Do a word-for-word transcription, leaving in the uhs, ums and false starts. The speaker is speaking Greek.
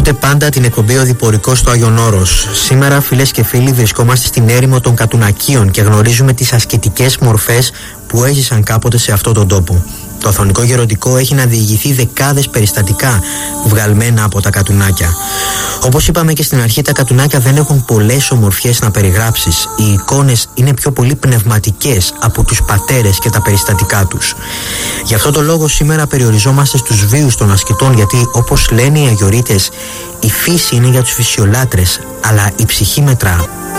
Ακούτε πάντα την εκπομπή Οδηπορικός στο Άγιον Όρος. Σήμερα, φίλες και φίλοι, βρισκόμαστε στην έρημο των Κατουνακίων και γνωρίζουμε τις ασκητικές μορφές που έζησαν κάποτε σε αυτόν τον τόπο. Το Αθωνικό Γεροντικό έχει να διηγηθεί δεκάδες περιστατικά βγαλμένα από τα κατουνάκια. Όπως είπαμε και στην αρχή, τα κατουνάκια δεν έχουν πολλές ομορφιές να περιγράψεις. Οι εικόνες είναι πιο πολύ πνευματικές από τους πατέρες και τα περιστατικά τους. Γι' αυτό το λόγο σήμερα περιοριζόμαστε στους βίους των ασκητών, γιατί όπως λένε οι Αγιορείτες, η φύση είναι για τους φυσιολάτρες, αλλά η ψυχή μετρά.